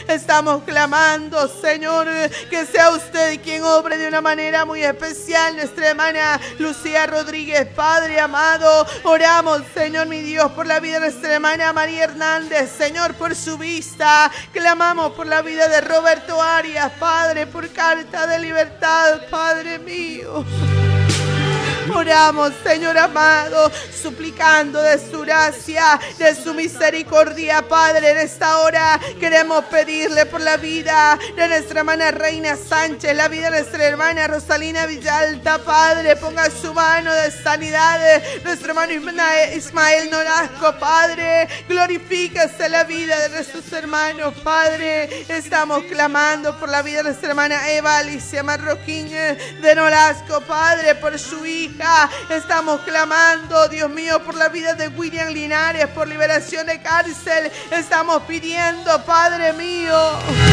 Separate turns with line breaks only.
Estamos clamando, Señor, que sea usted quien obre de una manera muy especial. Nuestra hermana Lucía Rodríguez, Padre amado, oramos, Señor mi Dios, por la vida de nuestra hermana María Hernández, Señor, por su vista. Clamamos por la vida de Roberto Arias, Padre, por carta de libertad, Padre mío. Oramos, Señor amado, suplicando de su gracia, de su misericordia, Padre. En esta hora queremos pedirle por la vida de nuestra hermana Reina Sánchez, la vida de nuestra hermana Rosalina Villalta, Padre. Ponga su mano de sanidad, nuestro hermano Ismael Nolasco, Padre. Glorifíquese la vida de nuestros hermanos, Padre. Estamos clamando por la vida de nuestra hermana Eva Alicia Marroquín de Nolasco, Padre, por su hija. Estamos clamando, Dios mío, por la vida de William Linares, por liberación de cárcel. Estamos pidiendo, Padre mío,